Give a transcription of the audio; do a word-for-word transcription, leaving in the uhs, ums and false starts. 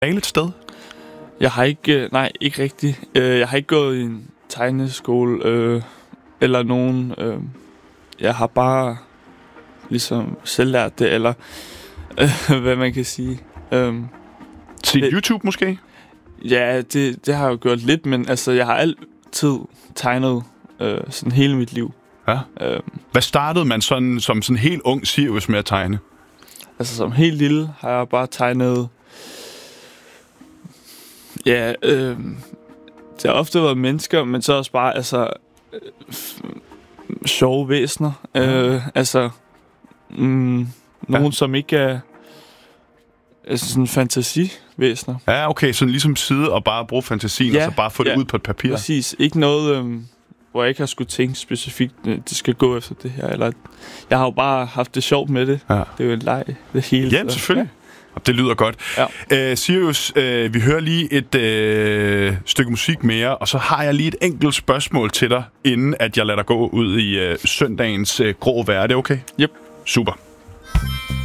et sted? Jeg har ikke... Nej, ikke rigtigt. Jeg har ikke gået i en tegneskole øh, eller nogen... Øh, jeg har bare ligesom selv lært det, eller øh, hvad man kan sige. Øh, Til YouTube måske? Ja, det, det har jeg jo gjort lidt, men altså, jeg har altid tegnet øh, sådan hele mit liv. Ja. Øh, Hvad startede man sådan, som sådan helt ung Sirius med at tegne? Altså, som helt lille har jeg bare tegnet... Ja, øh, det har ofte været mennesker, men så også bare, altså... Øh, f- sjove væsener. Øh, altså... Mm, nogen, ja. som ikke er... Altså sådan fantasivæsener. Ja, okay, så ligesom sidde og bare bruge fantasien, ja, og så bare få det ja, ud på et papir. Præcis. Ikke noget, øhm, hvor jeg ikke har skulle tænke specifikt, det skal gå efter det her. Eller, jeg har jo bare haft det sjovt med det. Ja. Det er jo en leg, det hele. Ja, selvfølgelig. Ja. Det lyder godt. Ja. Uh, Sirius, uh, vi hører lige et uh, stykke musik mere, og så har jeg lige et enkelt spørgsmål til dig, inden at jeg lader dig gå ud i uh, søndagens uh, grå hverdag, okay? Yep. Super.